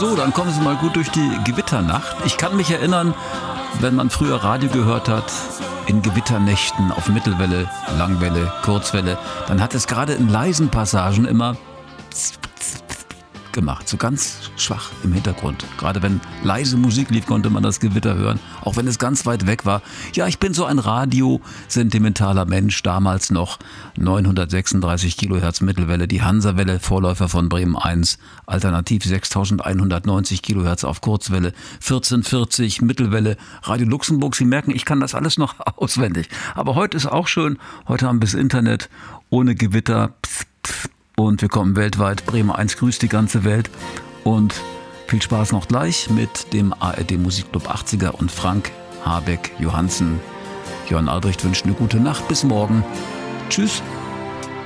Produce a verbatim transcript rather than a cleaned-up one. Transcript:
So, dann kommen Sie mal gut durch die Gewitternacht. Ich kann mich erinnern, wenn man früher Radio gehört hat, in Gewitternächten auf Mittelwelle, Langwelle, Kurzwelle, dann hat es gerade in leisen Passagen immer gemacht, so ganz schwach im Hintergrund. Gerade wenn leise Musik lief, konnte man das Gewitter hören, auch wenn es ganz weit weg war. Ja, ich bin so ein radiosentimentaler Mensch, damals noch neunhundertsechsunddreißig Kilohertz Mittelwelle, die Hansa-Welle, Vorläufer von Bremen eins, alternativ sechstausendeinhundertneunzig Kilohertz auf Kurzwelle, vierzehnhundertvierzig Mittelwelle, Radio Luxemburg. Sie merken, ich kann das alles noch auswendig. Aber heute ist auch schön, heute haben wir das Internet ohne Gewitter. Pff, pff. Und wir kommen weltweit. Bremen eins grüßt die ganze Welt. Und viel Spaß noch gleich mit dem A R D Musikclub achtziger und Frank Habeck Johansen. Jörn Albrecht wünscht eine gute Nacht. Bis morgen. Tschüss.